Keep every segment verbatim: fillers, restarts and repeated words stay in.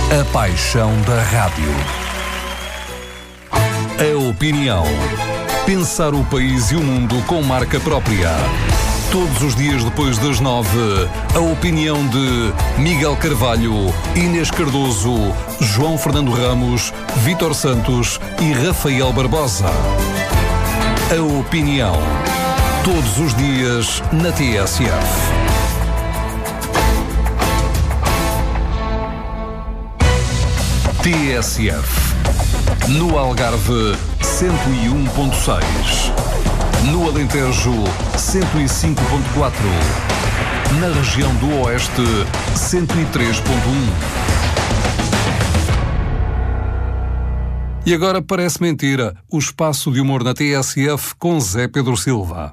A paixão da rádio. A opinião. Pensar o país e o mundo com marca própria. Todos os dias depois das nove, a opinião de Miguel Carvalho, Inês Cardoso, João Fernando Ramos, Vítor Santos e Rafael Barbosa. A opinião. Todos os dias na T S F. T S F. No Algarve, cento e um ponto seis. No Alentejo, cento e cinco ponto quatro. Na região do Oeste, cento e três ponto um. E agora parece mentira, o espaço de humor na T S F com Zé Pedro Silva.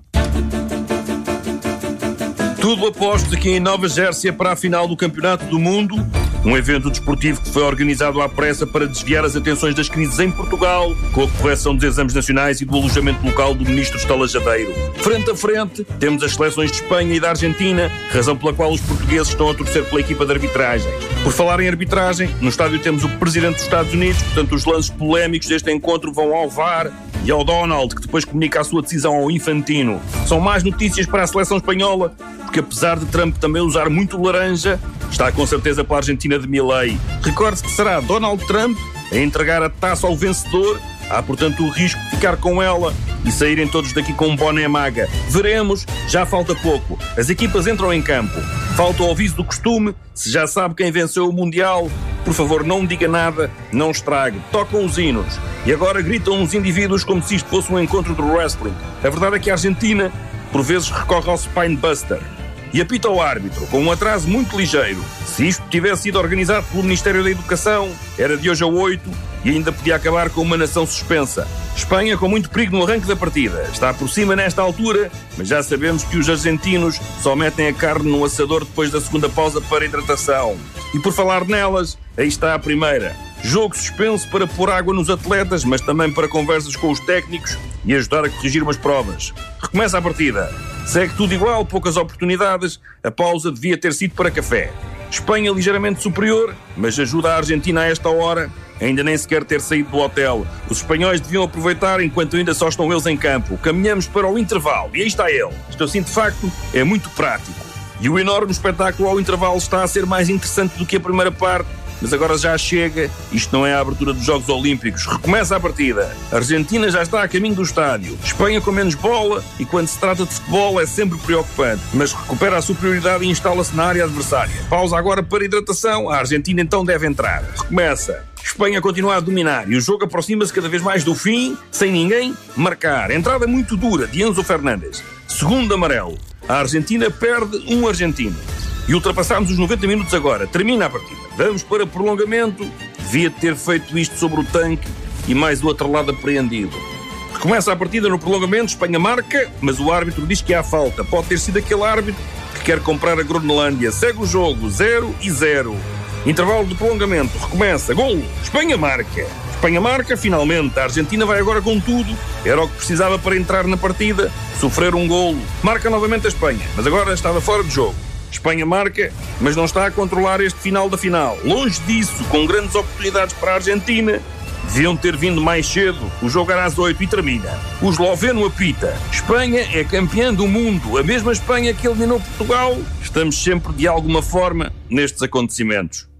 Tudo apostos aqui em Nova Jersey para a final do Campeonato do Mundo, um evento desportivo que foi organizado à pressa para desviar as atenções das crises em Portugal, com a correção dos exames nacionais e do alojamento local do ministro estalajadeiro. Frente a frente, temos as seleções de Espanha e da Argentina, razão pela qual os portugueses estão a torcer pela equipa de arbitragem. Por falar em arbitragem, no estádio temos o presidente dos Estados Unidos, portanto os lances polémicos deste encontro vão ao V A R e ao Donald, que depois comunica a sua decisão ao Infantino. São más notícias para a seleção espanhola, porque apesar de Trump também usar muito laranja, está com certeza pela Argentina de Milei. Recorde-se que será Donald Trump a entregar a taça ao vencedor. Há, portanto, o risco de ficar com ela e saírem todos daqui com um boné maga. Veremos, já falta pouco. As equipas entram em campo. Falta o aviso do costume. Se já sabe quem venceu o Mundial, por favor, não diga nada, não estrague. Tocam os hinos. E agora gritam uns indivíduos como se isto fosse um encontro de wrestling. A verdade é que a Argentina, por vezes, recorre ao Spinebuster. E apita o árbitro, com um atraso muito ligeiro. Se isto tivesse sido organizado pelo Ministério da Educação, era de hoje a oito e ainda podia acabar com uma nação suspensa. Espanha com muito perigo no arranque da partida. Está por cima nesta altura, mas já sabemos que os argentinos só metem a carne no assador depois da segunda pausa para hidratação. E por falar nelas, aí está a primeira. Jogo suspenso para pôr água nos atletas, mas também para conversas com os técnicos e ajudar a corrigir umas provas. Recomeça a partida. Segue tudo igual, poucas oportunidades. A pausa devia ter sido para café. Espanha ligeiramente superior, mas ajuda a Argentina a esta hora, ainda nem sequer ter saído do hotel. Os espanhóis deviam aproveitar enquanto ainda só estão eles em campo. Caminhamos para o intervalo e aí está ele. Isto assim, de facto, é muito prático. E o enorme espetáculo ao intervalo está a ser mais interessante do que a primeira parte. Mas agora já chega, isto não é a abertura dos Jogos Olímpicos. Recomeça a partida. A Argentina já está a caminho do estádio. Espanha com menos bola e quando se trata de futebol é sempre preocupante. Mas recupera a superioridade e instala-se na área adversária. Pausa agora para hidratação. A Argentina então deve entrar. Recomeça. Espanha continua a dominar e o jogo aproxima-se cada vez mais do fim, sem ninguém marcar. Entrada muito dura de Enzo Fernandes. Segundo amarelo. A Argentina perde um argentino. E ultrapassámos os noventa minutos agora. Termina a partida. Vamos para prolongamento. Devia ter feito isto sobre o tanque e mais o outro lado apreendido. Recomeça a partida no prolongamento. Espanha marca, mas o árbitro diz que há falta. Pode ter sido aquele árbitro que quer comprar a Groenlândia. Segue o jogo. Zero e zero. Intervalo de prolongamento. Recomeça. Golo. Espanha marca. Espanha marca, finalmente. A Argentina vai agora com tudo. Era o que precisava para entrar na partida. Sofrer um golo. Marca novamente a Espanha, mas agora estava fora de jogo. Espanha marca, mas não está a controlar este final da final. Longe disso, com grandes oportunidades para a Argentina. Deviam ter vindo mais cedo. O jogo era às oito e termina. O esloveno apita. Espanha é campeã do mundo. A mesma Espanha que eliminou Portugal. Estamos sempre, de alguma forma, nestes acontecimentos.